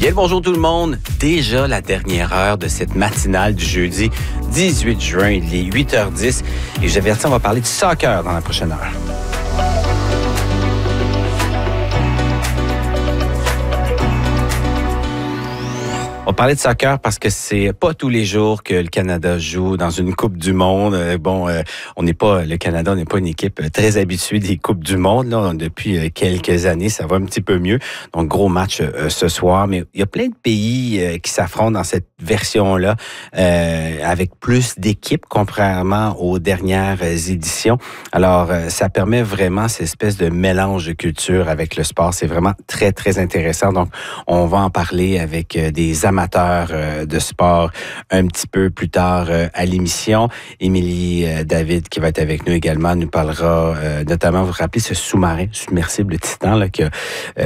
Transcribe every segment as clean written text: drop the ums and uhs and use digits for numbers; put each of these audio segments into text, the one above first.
Bien le bonjour tout le monde. Déjà la dernière heure de cette matinale du jeudi 18 juin, il est 8h10 et j'avertis, on va parler de soccer dans la prochaine heure. On parlait de soccer parce que c'est pas tous les jours que le Canada joue dans une Coupe du Monde. Le Canada n'est pas une équipe très habituée des Coupes du Monde. Là, depuis quelques années, ça va un petit peu mieux. Donc, gros match ce soir. Mais il y a plein de pays qui s'affrontent dans cette version-là avec plus d'équipes, contrairement aux dernières éditions. Alors, ça permet vraiment cette espèce de mélange de culture avec le sport. C'est vraiment très, très intéressant. Donc, on va en parler avec des amateurs de sport un petit peu plus tard à l'émission. Émilie David, qui va être avec nous également, nous parlera notamment, vous vous rappelez, ce sous-marin submersible Titan là, qui a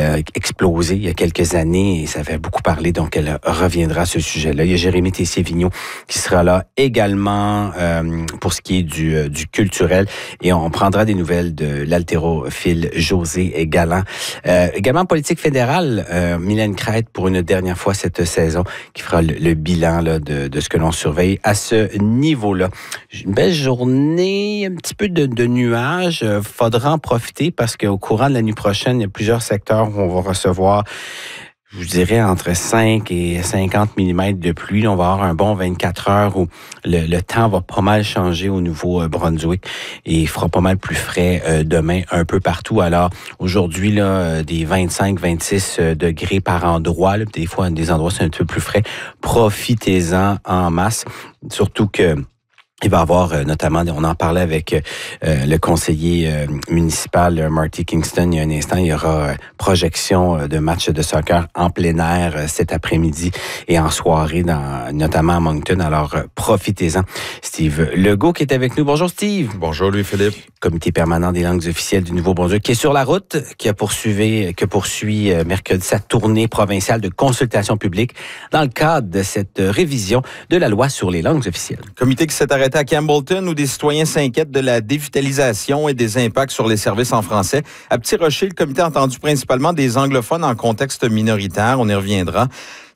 explosé il y a quelques années et ça fait beaucoup parler, donc elle reviendra à ce sujet-là. Il y a Jérémy Tessier-Vigneault qui sera là également pour ce qui est du culturel et on prendra des nouvelles de l'haltérophile José Galland. Également politique fédérale, Mylène Crête pour une dernière fois cette saison qui fera le bilan là, de ce que l'on surveille à ce niveau-là. Une belle journée, un petit peu de nuages. Faudra en profiter parce qu'au courant de la nuit prochaine, il y a plusieurs secteurs où on va recevoir, je vous dirais, entre 5 et 50 mm de pluie. On va avoir un bon 24 heures où le temps va pas mal changer au Nouveau-Brunswick et il fera pas mal plus frais demain un peu partout. Alors, aujourd'hui, là, des 25-26 degrés par endroit. Là, des fois, des endroits, c'est un peu plus frais. Profitez-en en masse. Surtout que il va y avoir notamment, on en parlait avec le conseiller municipal Marty Kingston il y a un instant, il y aura projection de matchs de soccer en plein air cet après-midi et en soirée, notamment à Moncton. Alors, profitez-en. Steve Legault qui est avec nous. Bonjour Steve. Bonjour Louis-Philippe. Comité permanent des langues officielles du Nouveau-Brunswick qui est sur la route, qui poursuit mercredi sa tournée provinciale de consultation publique dans le cadre de cette révision de la loi sur les langues officielles. Comité qui s'est arrêté à Campbellton où des citoyens s'inquiètent de la dévitalisation et des impacts sur les services en français. À Petit Rocher, le comité a entendu principalement des anglophones en contexte minoritaire. On y reviendra.